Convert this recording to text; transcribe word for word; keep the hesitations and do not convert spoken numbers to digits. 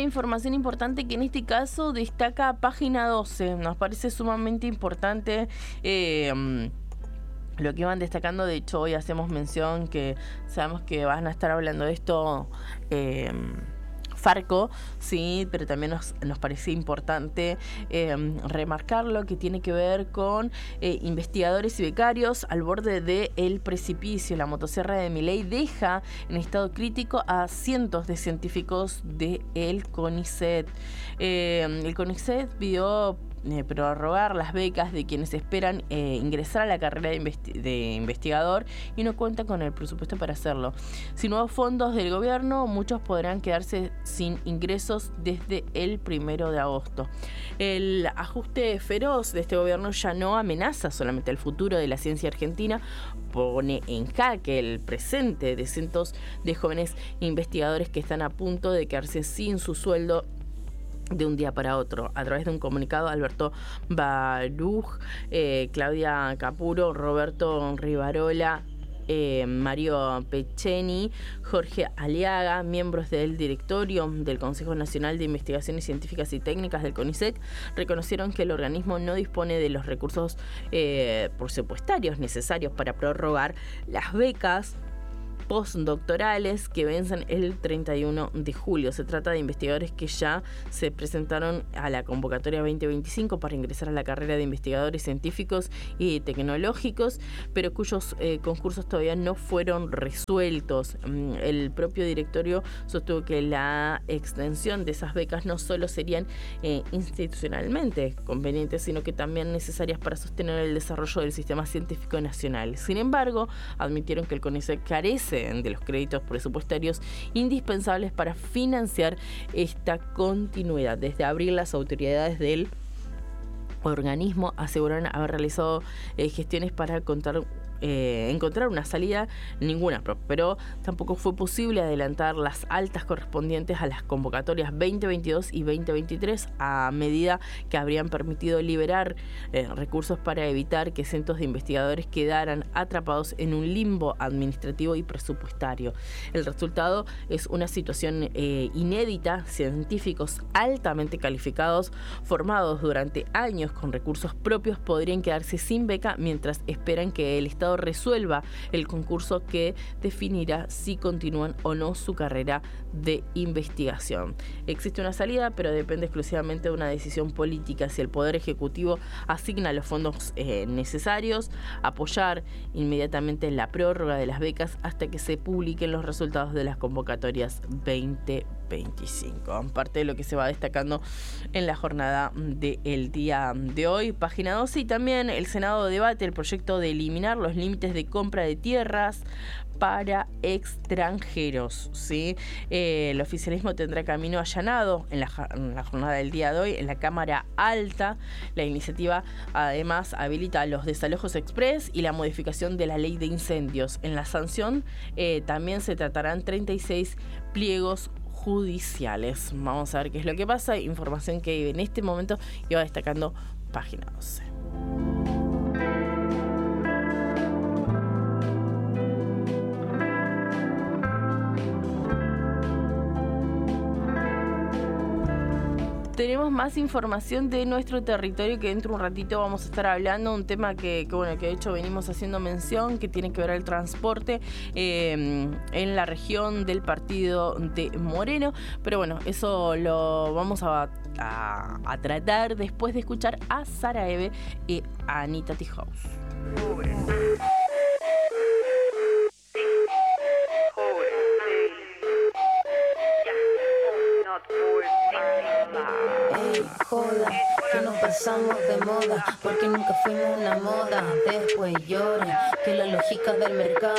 información importante que en este caso destaca Página doce. Nos parece sumamente importante eh, lo que van destacando. De hecho, hoy hacemos mención que sabemos que van a estar hablando de esto eh, Farco, sí, pero también nos, nos parece importante eh, remarcar lo que tiene que ver con eh, investigadores y becarios al borde del precipicio. La motosierra de Milei deja en estado crítico a cientos de científicos del CONICET. Eh, el CONICET pidió Eh, prorrogar las becas de quienes esperan eh, ingresar a la carrera de, investi- de investigador y no cuentan con el presupuesto para hacerlo. Sin nuevos fondos del gobierno, muchos podrán quedarse sin ingresos desde el primero de agosto. El ajuste feroz de este gobierno ya no amenaza solamente el futuro de la ciencia argentina, pone en jaque el presente de cientos de jóvenes investigadores que están a punto de quedarse sin su sueldo de un día para otro. A través de un comunicado, Alberto Baruch, eh, Claudia Capuro, Roberto Rivarola, eh, Mario Pecheni, Jorge Aliaga, miembros del directorio del Consejo Nacional de Investigaciones Científicas y Técnicas del CONICET, reconocieron que el organismo no dispone de los recursos eh, presupuestarios necesarios para prorrogar las becas postdoctorales que vencen el treinta y uno de julio. Se trata de investigadores que ya se presentaron a la convocatoria veinte veinticinco para ingresar a la carrera de investigadores científicos y tecnológicos, pero cuyos eh, concursos todavía no fueron resueltos. El propio directorio sostuvo que la extensión de esas becas no solo serían eh, institucionalmente convenientes, sino que también necesarias para sostener el desarrollo del sistema científico nacional. Sin embargo, admitieron que el CONICET carece de los créditos presupuestarios indispensables para financiar esta continuidad. Desde abril, las autoridades del organismo aseguran haber realizado eh, gestiones para contar Eh, encontrar una salida, ninguna, pero tampoco fue posible adelantar las altas correspondientes a las convocatorias veinte veintidós y veinte veintitrés a medida que habrían permitido liberar eh, recursos para evitar que cientos de investigadores quedaran atrapados en un limbo administrativo y presupuestario. El resultado es una situación eh, inédita. Científicos altamente calificados, formados durante años con recursos propios, podrían quedarse sin beca mientras esperan que el Estado resuelva el concurso que definirá si continúan o no su carrera de investigación. Existe una salida, pero depende exclusivamente de una decisión política. Si el Poder Ejecutivo asigna los fondos eh, necesarios, apoyar inmediatamente la prórroga de las becas hasta que se publiquen los resultados de las convocatorias veinte veinticinco. Parte de lo que se va destacando en la jornada del día de hoy. Página doce. Y también el Senado debate el proyecto de eliminar los límites de compra de tierras para extranjeros, ¿sí? Eh, el oficialismo tendrá camino allanado en la, en la jornada del día de hoy en la Cámara Alta. La iniciativa además habilita los desalojos express y la modificación de la ley de incendios. En la sanción eh, también se tratarán treinta y seis pliegos judiciales. Vamos a ver qué es lo que pasa. Información que en este momento iba destacando Página doce. Tenemos más información de nuestro territorio que dentro de un ratito vamos a estar hablando, un tema que, que bueno, que de hecho venimos haciendo mención, que tiene que ver el transporte eh, en la región del partido de Moreno, pero bueno, eso lo vamos a, a, a tratar después de escuchar a Sara Eve y a Anita Tijoux. Ey, joda, que nos pasamos de moda, porque nunca fuimos una moda. Después llora, que la lógica del mercado